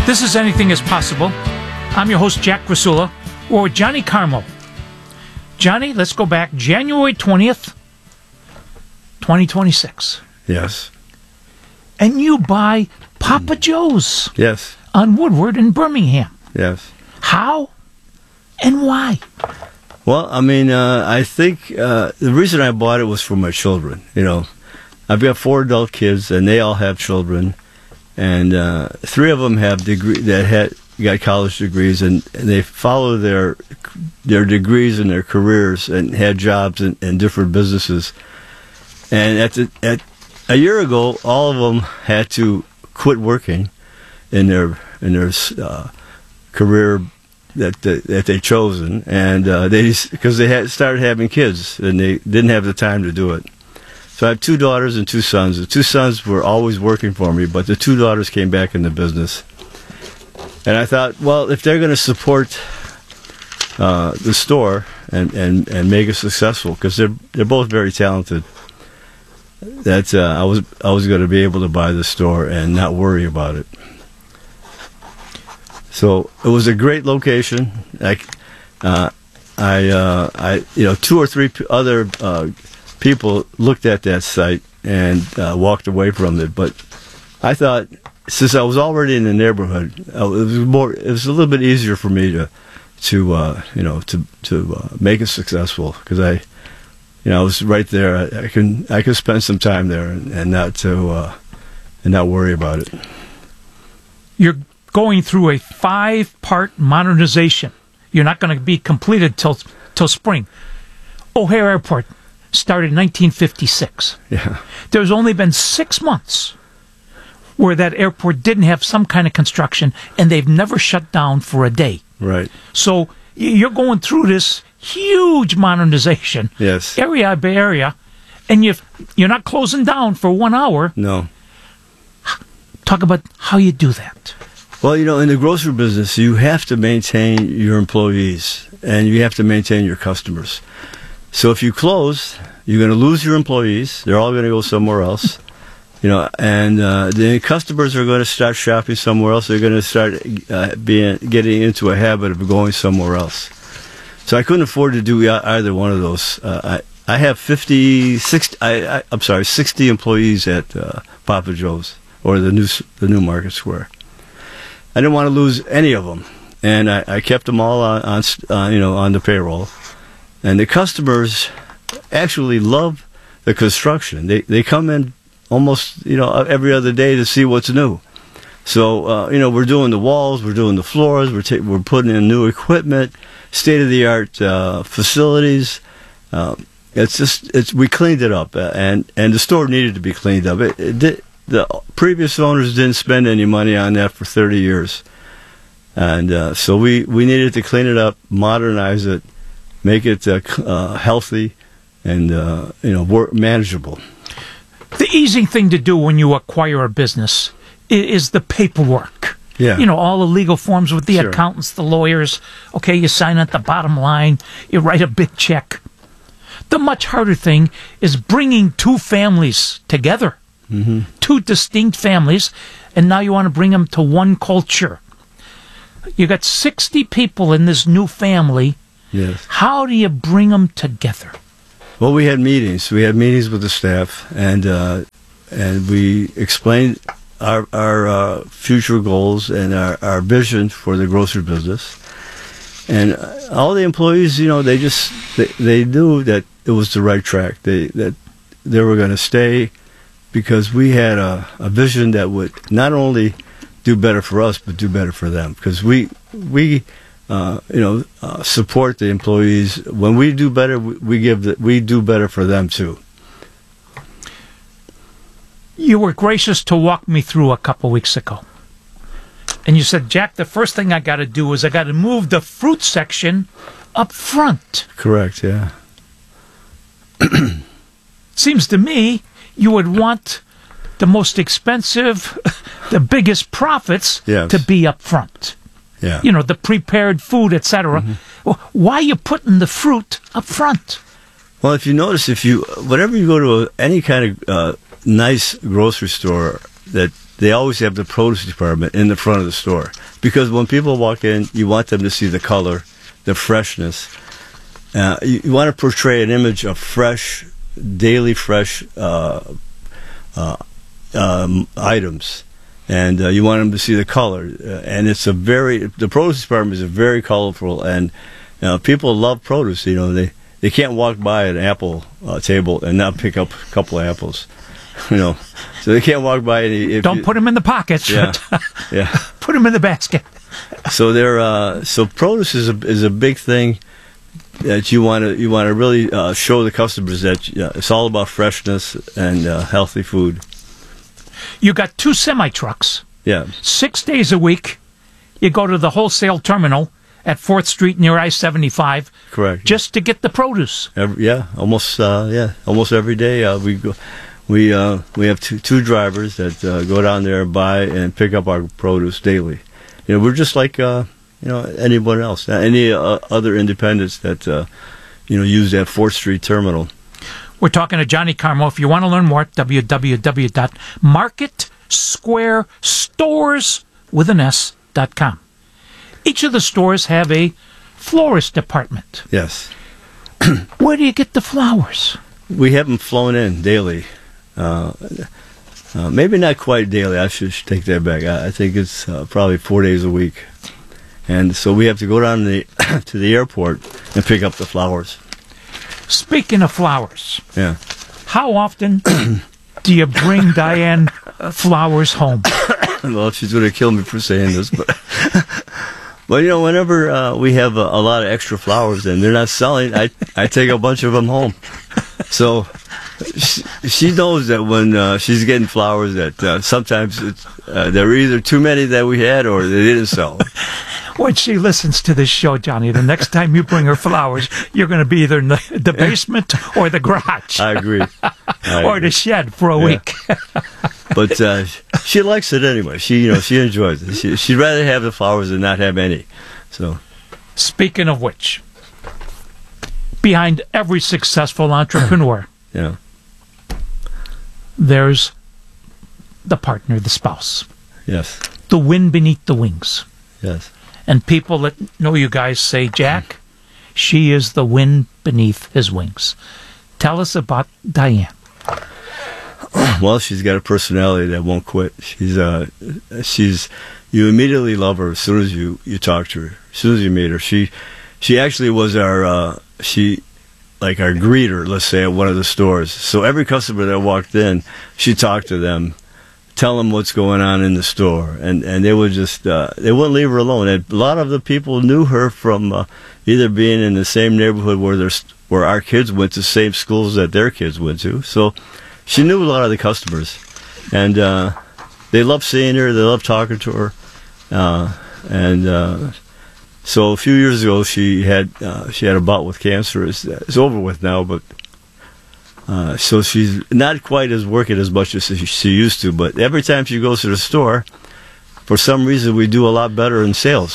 This is Anything is Possible. I'm your host, Jack Rasula, or Johnny Carmo. Johnny, let's go back January 20th, 2026. Yes. And you buy Papa Joe's. Yes. On Woodward in Birmingham. Yes. How and why? Well, I mean, I think the reason I bought it was for my children. You know, I've got 4 adult kids, and they all have children, and 3 of them have got college degrees, and they follow their degrees and their careers, and had jobs in different businesses. And at a year ago, all of them had to quit working in their career that they chosen, and because they had started having kids and they didn't have the time to do it. So I have 2 daughters and 2 sons. The 2 sons were always working for me, but the 2 daughters came back in the business. And I thought, well, if they're going to support the store and make it successful, because they're both very talented, that I was going to be able to buy the store and not worry about it. So it was a great location. I 2 or 3 other people looked at that site and walked away from it. But I thought, since I was already in the neighborhood, it was a little bit easier for me to make it successful, because I was right there. I could spend some time there and not worry about it. You're going through a 5-part modernization. You're not going to be completed till spring. O'Hare Airport started in 1956. Yeah. There's only been 6 months where that airport didn't have some kind of construction, and they've never shut down for a day. Right. So you're going through this huge modernization, yes, area by area, and you're not closing down for 1 hour. No. Talk about how you do that. Well, in the grocery business, you have to maintain your employees, and you have to maintain your customers. So if you close, you're going to lose your employees. They're all going to go somewhere else. And the customers are going to start shopping somewhere else. They're going to start getting into a habit of going somewhere else. So I couldn't afford to do either one of those. I have 60 employees at Papa Joe's, or the new Market Square. I didn't want to lose any of them, and I kept them all on the payroll. And the customers actually love the construction. They come in almost every other day to see what's new. So we're doing the walls, we're doing the floors, we're putting in new equipment, state-of-the-art facilities. We cleaned it up, and the store needed to be cleaned up. The previous owners didn't spend any money on that for 30 years, and so we needed to clean it up, modernize it, make it healthy, and manageable. The easy thing to do when you acquire a business is the paperwork. Yeah. All the legal forms with the Sure. accountants, the lawyers. Okay, you sign at the bottom line, you write a big check. The much harder thing is bringing 2 families together, 2 distinct families, and now you want to bring them to one culture. You got 60 people in this new family. Yes. How do you bring them together? Well, we had meetings. We had meetings with the staff, and we explained our future goals and our vision for the grocery business. And all the employees, they knew that it was the right track. That they were going to stay, because we had a vision that would not only do better for us, but do better for them. Because we support the employees. When we do better, we do better for them too. You were gracious to walk me through a couple weeks ago. And you said, Jack, the first thing I got to do is I got to move the fruit section up front. Correct, yeah. Seems to me you would want the most expensive, the biggest profits Yes. to be up front. Yeah. The prepared food, etc. Why are you putting the fruit up front? Well, if you notice, whenever you go to any kind of nice grocery store, that they always have the produce department in the front of the store. because when people walk in, you want them to see the color, the freshness. You want to portray an image of fresh, daily fresh items, and you want them to see the color. And the produce department is very colorful, and people love produce. They can't walk by an apple table and not pick up a couple of apples. So they can't walk by any. Don't put them in the pockets. Yeah, yeah. Put them in the basket. So produce is a big thing that you want to really show the customers that it's all about freshness and healthy food. You got 2 semi-trucks. Yeah. 6 days a week, you go to the wholesale terminal at 4th Street near I-75. Correct. Just to get the produce. Almost every day we go. We have two drivers that go down there and buy and pick up our produce daily. We're just like anyone else, any other independents that use that 4th Street terminal. We're talking to Johnny Carmo. If you want to learn more, www.marketsquarestores.com. Each of the stores have a florist department. Yes. Where do you get the flowers? We have them flown in daily. Maybe not quite daily. I should take that back. I think it's probably 4 days a week. And so we have to go down to the airport and pick up the flowers. Speaking of flowers, yeah, how often do you bring Diane flowers home? Well, she's going to kill me for saying this, but whenever we have a lot of extra flowers and they're not selling, I take a bunch of them home. So she knows that when she's getting flowers, that sometimes there are either too many that we had or they didn't sell. When she listens to this show, Johnny, the next time you bring her flowers, you're going to be either in the basement or the garage. I agree. Or the shed for a week. But she likes it anyway. She enjoys it. She'd rather have the flowers than not have any. So, speaking of which, behind every successful entrepreneur, yeah, there's the partner, the spouse. Yes. The wind beneath the wings. Yes. And people that know you guys say, Jack, she is the wind beneath his wings. Tell us about Diane. Well, she's got a personality that won't quit. You immediately love her as soon as you talk to her, as soon as you meet her. She actually was our greeter, let's say, at one of the stores. So every customer that walked in, she talked to them, tell them what's going on in the store, and they would just they wouldn't leave her alone. And a lot of the people knew her from either being in the same neighborhood where our kids went to, same schools that their kids went to. So she knew a lot of the customers, and they loved seeing her. They loved talking to her, so a few years ago she had a bout with cancer. It's over with now, but. So she's not quite as working as much as she used to, but every time she goes to the store, for some reason we do a lot better in sales.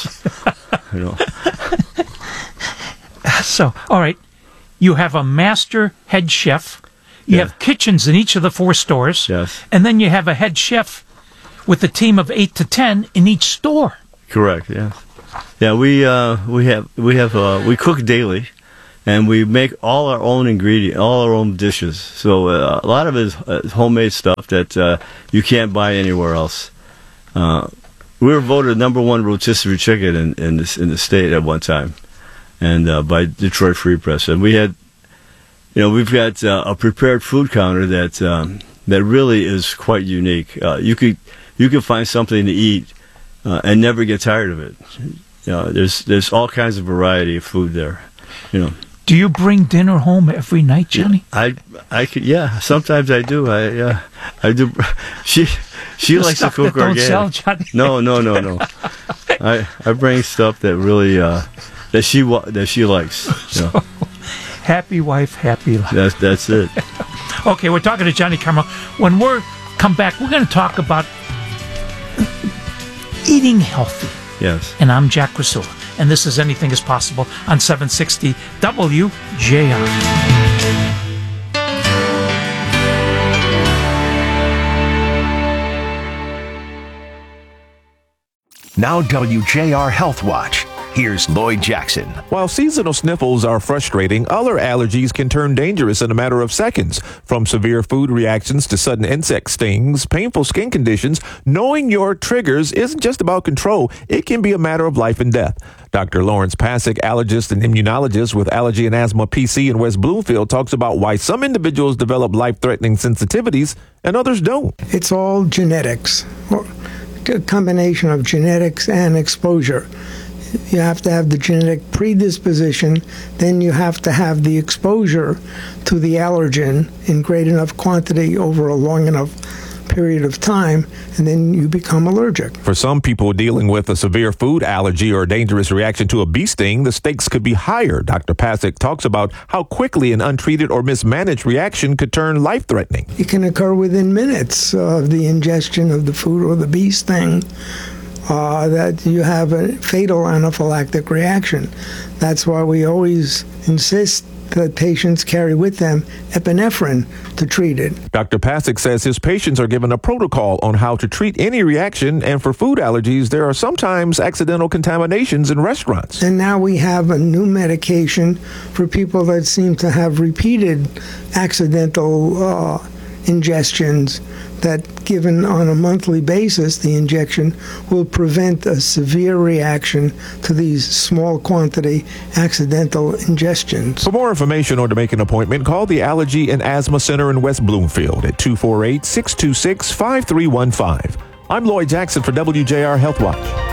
So, all right, you have a master head chef. You have kitchens in each of the 4 stores. Yes. And then you have a head chef with a team of 8 to 10 in each store. Correct. Yeah. Yeah. We cook daily. And we make all our own ingredients, all our own dishes. So a lot of it is homemade stuff that you can't buy anywhere else. We were voted #1 rotisserie chicken in the state at one time, and by Detroit Free Press. And we had, we've got a prepared food counter that really is quite unique. You could find something to eat and never get tired of it. There's all kinds of variety of food there. Do you bring dinner home every night, Johnny? I could, yeah. Sometimes I do. I do. She likes to cook that organic. Don't sell, Johnny. No. I bring stuff that really that she likes. So, happy wife, happy life. That's it. Okay, we're talking to Johnny Carmo. When we come back, we're going to talk about eating healthy. Yes. And I'm Jack Crisula. And this is Anything is Possible on 760 WJR. Now WJR Health Watch. Here's Lloyd Jackson. While seasonal sniffles are frustrating, other allergies can turn dangerous in a matter of seconds. From severe food reactions to sudden insect stings, painful skin conditions, knowing your triggers isn't just about control. It can be a matter of life and death. Dr. Lawrence Pasick, allergist and immunologist with Allergy and Asthma PC in West Bloomfield, talks about why some individuals develop life-threatening sensitivities and others don't. It's all genetics, a combination of genetics and exposure. You have to have the genetic predisposition, then you have to have the exposure to the allergen in great enough quantity over a long enough period of time, and then you become allergic. For some people dealing with a severe food allergy or a dangerous reaction to a bee sting, the stakes could be higher. Dr. Pasick talks about how quickly an untreated or mismanaged reaction could turn life-threatening. It can occur within minutes of the ingestion of the food or the bee sting. That you have a fatal anaphylactic reaction. That's why we always insist that patients carry with them epinephrine to treat it. Dr. Pasick says his patients are given a protocol on how to treat any reaction, and for food allergies, there are sometimes accidental contaminations in restaurants. And now we have a new medication for people that seem to have repeated accidental ingestions that, given on a monthly basis, the injection will prevent a severe reaction to these small quantity accidental ingestions. For more information or to make an appointment, call the Allergy and Asthma Center in West Bloomfield at 248-626-5315. I'm Lloyd Jackson for WJR Health Watch.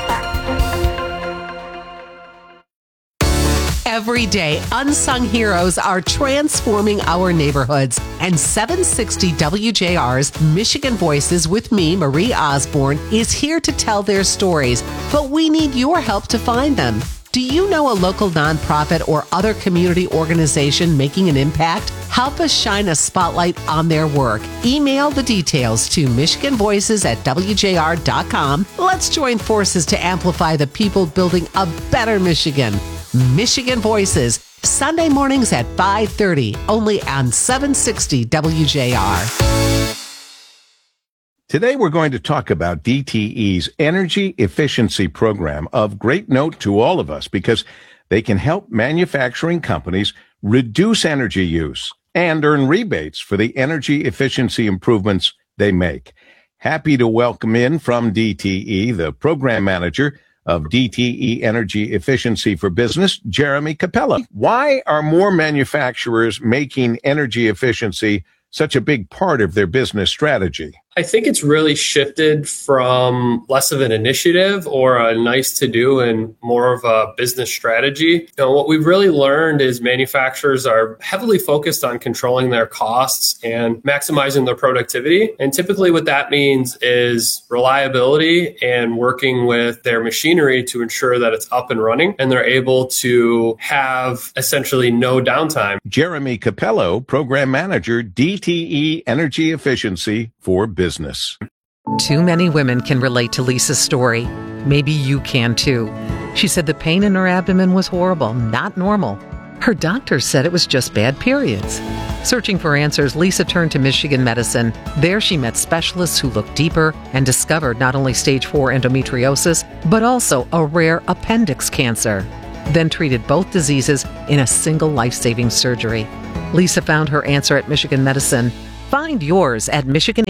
Every day, unsung heroes are transforming our neighborhoods. And 760 WJR's Michigan Voices with me, Marie Osborne, is here to tell their stories. But we need your help to find them. Do you know a local nonprofit or other community organization making an impact? Help us shine a spotlight on their work. Email the details to michiganvoices@wjr.com. Let's join forces to amplify the people building a better Michigan. Michigan Voices, Sunday mornings at 5:30, only on 760 WJR. Today we're going to talk about DTE's energy efficiency program, of great note to all of us because they can help manufacturing companies reduce energy use and earn rebates for the energy efficiency improvements they make. Happy to welcome in from DTE, the program manager of DTE Energy Efficiency for Business, Jeremy Capella. Why are more manufacturers making energy efficiency such a big part of their business strategy? I think it's really shifted from less of an initiative or a nice to do and more of a business strategy. What we've really learned is manufacturers are heavily focused on controlling their costs and maximizing their productivity. And typically what that means is reliability and working with their machinery to ensure that it's up and running and they're able to have essentially no downtime. Jeremy Capello, Program Manager, DTE Energy Efficiency for Business. Too many women can relate to Lisa's story. Maybe you can too. She said the pain in her abdomen was horrible, not normal. Her doctor said it was just bad periods. Searching for answers, Lisa turned to Michigan Medicine. There she met specialists who looked deeper and discovered not only stage 4 endometriosis, but also a rare appendix cancer. Then treated both diseases in a single life-saving surgery. Lisa found her answer at Michigan Medicine. Find yours at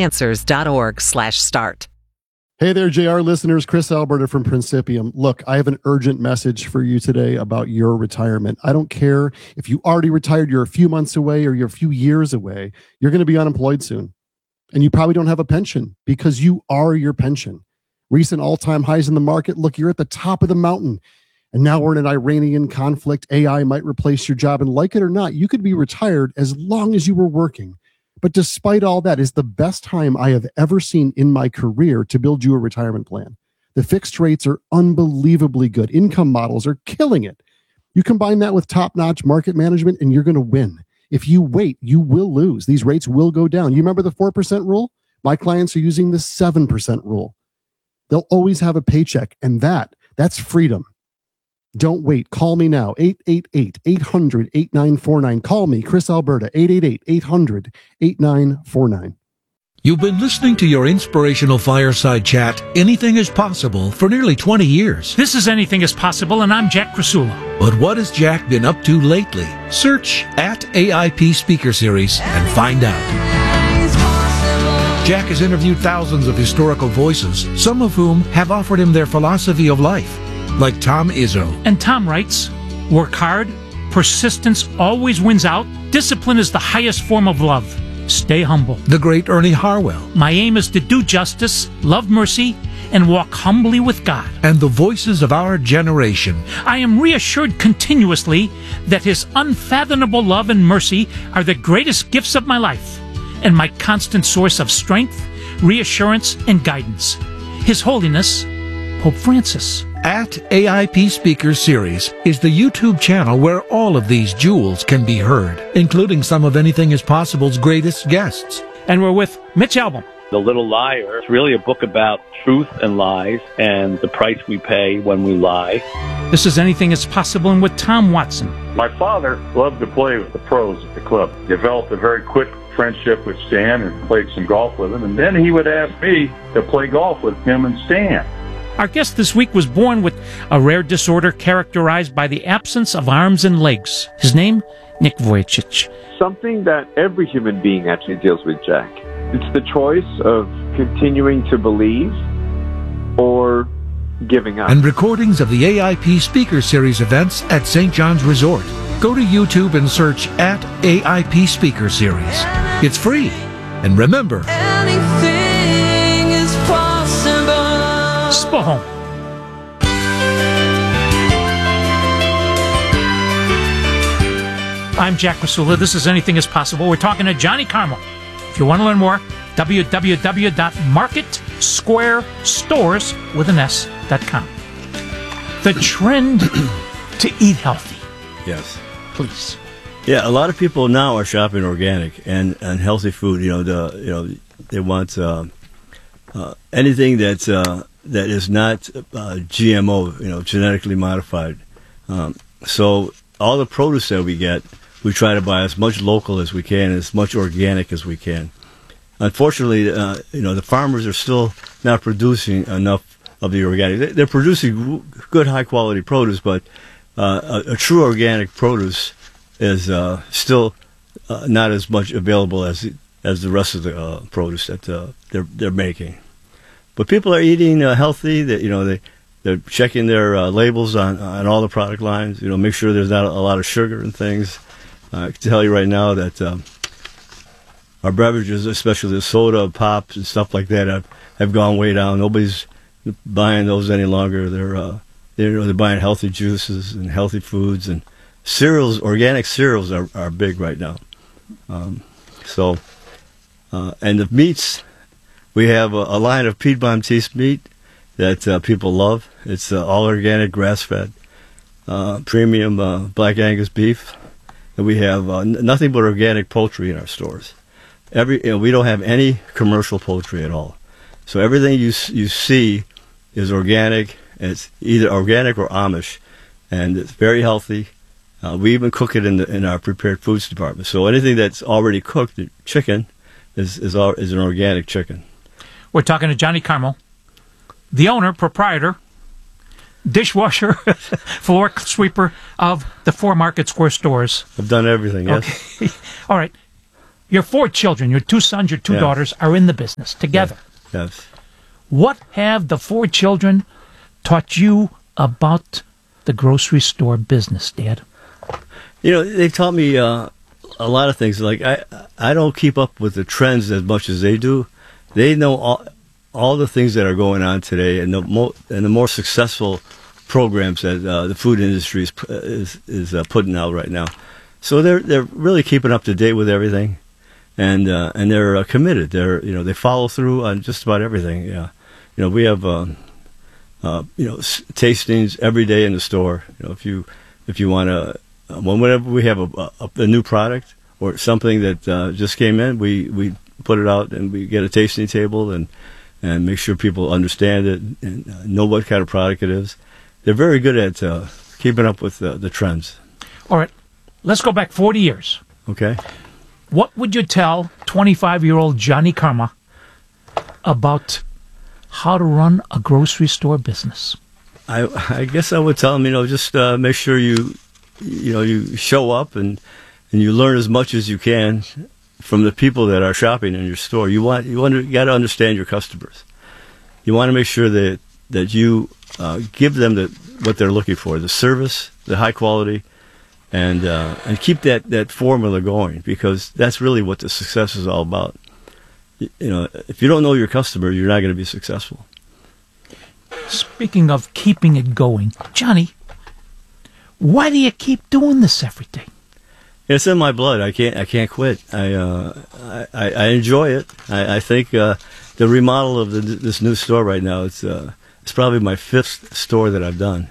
michigananswers.org/start. Hey there, JR listeners. Chris Alberta from Principium. Look, I have an urgent message for you today about your retirement. I don't care if you already retired, you're a few months away, or you're a few years away. You're going to be unemployed soon. And you probably don't have a pension because you are your pension. Recent all-time highs in the market. Look, you're at the top of the mountain. And now we're in an Iranian conflict. AI might replace your job. And like it or not, you could be retired as long as you were working. But despite all that, is the best time I have ever seen in my career to build you a retirement plan. The fixed rates are unbelievably good. Income models are killing it. You combine that with top-notch market management and you're going to win. If you wait, you will lose. These rates will go down. You remember the 4% rule? My clients are using the 7% rule. They'll always have a paycheck, and that's freedom. Don't wait. Call me now. 888-800-8949. Call me, Chris Alberta, 888-800-8949. You've been listening to your inspirational fireside chat, Anything is Possible, for nearly 20 years. This is Anything is Possible, and I'm Jack Crisula. But what has Jack been up to lately? Search at AIP Speaker Series and find out. Jack has interviewed thousands of historical voices, some of whom have offered him their philosophy of life, like Tom Izzo. And Tom writes, work hard, persistence always wins out, discipline is the highest form of love. Stay humble. The great Ernie Harwell. My aim is to do justice, love mercy, and walk humbly with God. And the voices of our generation. I am reassured continuously that His unfathomable love and mercy are the greatest gifts of my life and my constant source of strength, reassurance, and guidance. His Holiness, Pope Francis. At AIP Speaker Series is the YouTube channel where all of these jewels can be heard, including some of Anything is Possible's greatest guests. And we're with Mitch Albom. The Little Liar. It's really a book about truth and lies and the price we pay when we lie. This is Anything is Possible, and with Tom Watson. My father loved to play with the pros at the club. Developed a very quick friendship with Stan and played some golf with him. And then he would ask me to play golf with him and Stan. Our guest this week was born with a rare disorder characterized by the absence of arms and legs. His name, Nick Vujicic. Something that every human being actually deals with, Jack. It's the choice of continuing to believe or giving up. And recordings of the AIP Speaker Series events at St. John's Resort. Go to YouTube and search at AIP Speaker Series. It's free. And remember, anything is possible. Spohom. I'm Jack Crisula. This is Anything is Possible. We're talking to Johnny Carmel. If you want to learn more, www.marketsquarestores.com. The trend to eat healthy. Yes. Please. Yeah, a lot of people now are shopping organic and healthy food. They want anything that is not GMO, genetically modified. So all the produce that we get, we try to buy as much local as we can, as much organic as we can. Unfortunately, the farmers are still not producing enough of the organic. They're producing good, high-quality produce, but a true organic produce is still not as much available as the rest of the produce that they're making. But people are eating healthy. They're checking their labels on all the product lines. Make sure there's not a lot of sugar and things. I can tell you right now that our beverages, especially the soda, pops, and stuff like that, have gone way down. Nobody's buying those any longer. They're buying healthy juices and healthy foods, and cereals. Organic cereals are big right now. And the meats, we have a line of Piedmontese meat that people love. It's all organic, grass-fed, premium Black Angus beef. And we have nothing but organic poultry in our stores. We don't have any commercial poultry at all. So everything you see is organic. It's either organic or Amish, and it's very healthy. We even cook it in our prepared foods department. So anything that's already cooked, chicken, is an organic chicken. We're talking to Johnny Carmel, the owner, proprietor, dishwasher, floor sweeper of the 4 Market Square stores. I've done everything, yes. Okay. All right. Your 4 children, your 2 sons, your 2 daughters, are in the business together. Yes. What have the 4 children taught you about the grocery store business, Dad? They taught me a lot of things. Like I don't keep up with the trends as much as they do. They know all the things that are going on today, and the more successful programs that the food industry is putting out right now. So they're really keeping up to date with everything, and they're committed. They follow through on just about everything. Yeah, we have tastings every day in the store. If you want to, whenever we have a new product or something that just came in, we put it out and we get a tasting table and make sure people understand it and know what kind of product it is. They're very good at keeping up with the trends. All right, let's go back 40 years. Okay. What would you tell 25-year-old Johnny Carmel about how to run a grocery store business? I guess I would tell them, just make sure you show up and you learn as much as you can from the people that are shopping in your store. You got to understand your customers. You want to make sure that you give them what they're looking for, the service, the high quality, and keep that formula going, because that's really what the success is all about. If you don't know your customer, you're not going to be successful. Speaking of keeping it going, Johnny, why do you keep doing this every day? It's in my blood. I can't quit. I enjoy it. I think the remodel of this new store right now, it's probably my 5th store that I've done.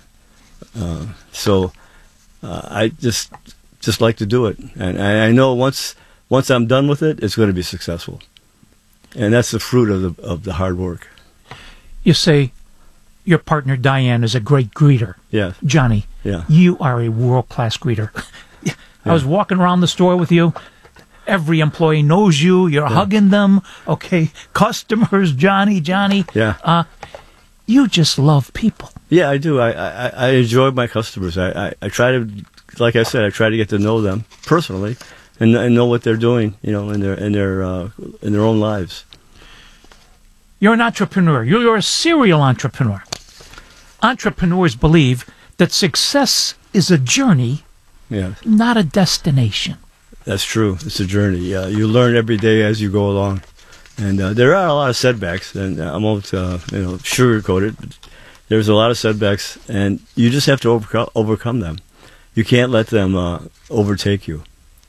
So I just like to do it, and I know once I'm done with it, it's going to be successful, and that's the fruit of the hard work. You say your partner Diane is a great greeter. Yeah, Johnny. Yeah, you are a world-class greeter. I was walking around the store with you. Every employee knows you. You're hugging them. Okay, customers, Johnny. Yeah. You just love people. Yeah, I do. I enjoy my customers. I try to, like I said, I try to get to know them personally and know what they're doing, in their own lives. You're an entrepreneur. You're a serial entrepreneur. Entrepreneurs believe that success is a journey, not a destination. That's true. It's a journey. You learn every day as you go along, and there are a lot of setbacks. And I won't, sugarcoat it. But there's a lot of setbacks, and you just have to overcome them. You can't let them overtake you.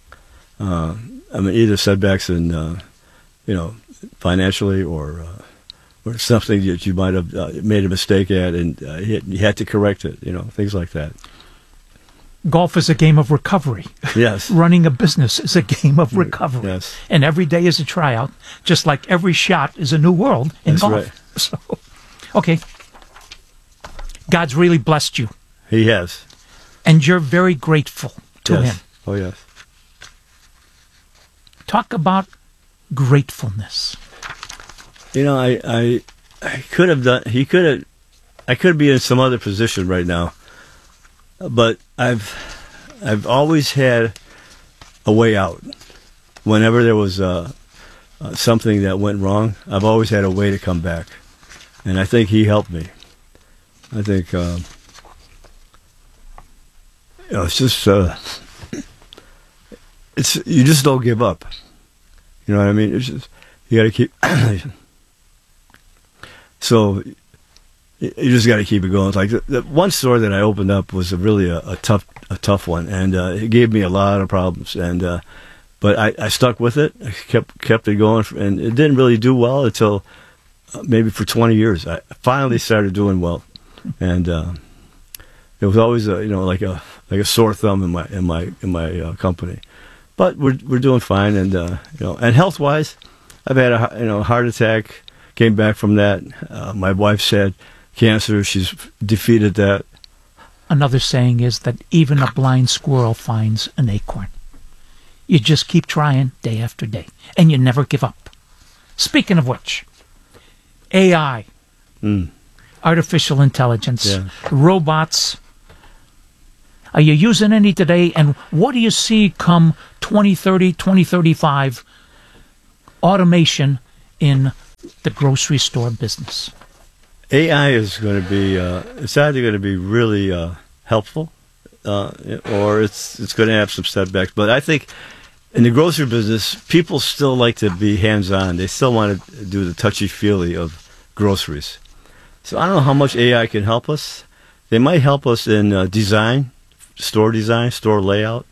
Either setbacks in, financially or something that you might have made a mistake at, and you had to correct it. Things like that. Golf is a game of recovery. Yes. Running a business is a game of recovery. Yes. And every day is a tryout, just like every shot is a new world in golf. Right. So, okay. God's really blessed you. He has. And you're very grateful to Him. Oh, yes. Talk about gratefulness. I could have done. I could be in some other position right now, but I've always had a way out. Whenever there was something that went wrong, I've always had a way to come back, and I think He helped me. I think it's just you just don't give up. You know what I mean? It's just you got to keep. So you just got to keep it going. It's like the one store that I opened up was really a tough one, and it gave me a lot of problems. And but I stuck with it. I kept it going, and it didn't really do well until maybe for 20 years. I finally started doing well, and it was always like a sore thumb in my company. But we're doing fine, and and health wise, I've had a heart attack. Came back from that. My wife said cancer. She's defeated that. Another saying is that even a blind squirrel finds an acorn. You just keep trying day after day, and you never give up. Speaking of which, AI, artificial intelligence, robots. Are you using any today? And what do you see come 2030, 2035, automation in the grocery store business? AI is going to be, it's either going to be really helpful or it's going to have some setbacks. But I think in the grocery business, people still like to be hands-on. They still want to do the touchy-feely of groceries. So I don't know how much AI can help us. They might help us in design, store layout,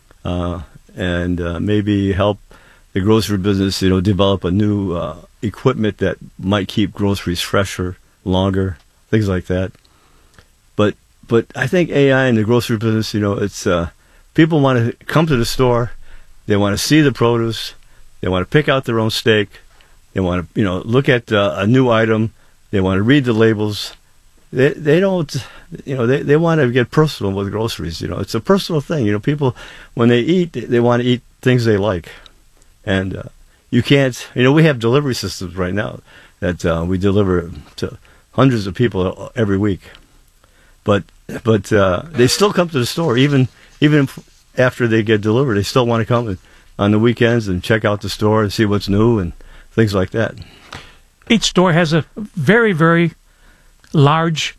and maybe help the grocery business, develop a new equipment that might keep groceries fresher, longer, things like that. But I think AI in the grocery business, it's people want to come to the store, they want to see the produce, they want to pick out their own steak, they want to look at a new item, they want to read the labels. They don't, they want to get personal with groceries. It's a personal thing. People when they eat, they want to eat things they like. And you can't, we have delivery systems right now. that we deliver to hundreds of people every week. But they still come to the store even after they get delivered. They still want to come on the weekends and check out the store and see what's new and things like that. Each store has a very, very large,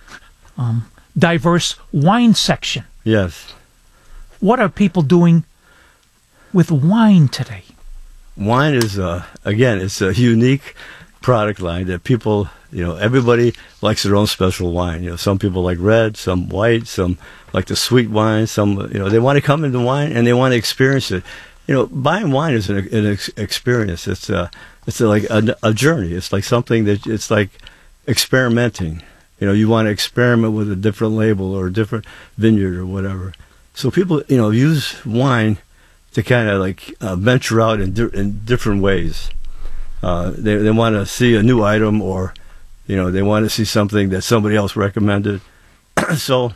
diverse wine section. Yes. What are people doing with wine today? Wine is, again, it's a unique product line that people, everybody likes their own special wine. Some people like red, some white, some like the sweet wine, some, they want to come into wine and they want to experience it. Buying wine is an experience. It's like a journey. It's like something that it's like experimenting. You want to experiment with a different label or a different vineyard or whatever. So people, use wine to kind of like venture out in different ways. They want to see a new item, or they want to see something that somebody else recommended. So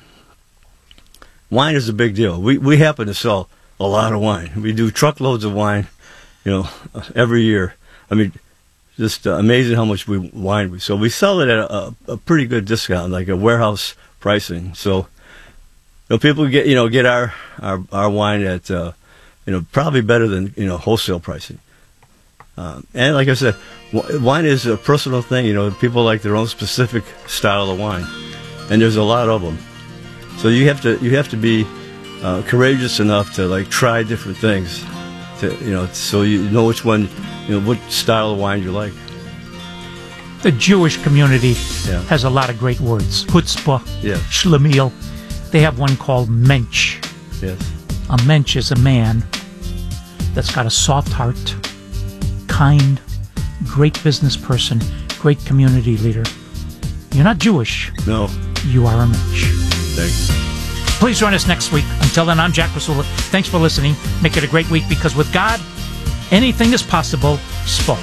wine is a big deal. We happen to sell a lot of wine. We do truckloads of wine, every year. I mean, just amazing how much wine we sell. We sell it at a pretty good discount, like a warehouse pricing. So people get our wine at probably better than wholesale pricing. And like I said, wine is a personal thing. People like their own specific style of wine, and there's a lot of them. So you have to be courageous enough to like try different things, so you know which one, what style of wine you like. The Jewish community has a lot of great words. Chutzpah, Schlemiel. They have one called mensch. Yes. A mensch is a man that's got a soft heart, kind, great business person, great community leader. You're not Jewish. No. You are a mensch. Thanks. Please join us next week. Until then, I'm Jack Rasula. Thanks for listening. Make it a great week, because with God, anything is possible. Spok.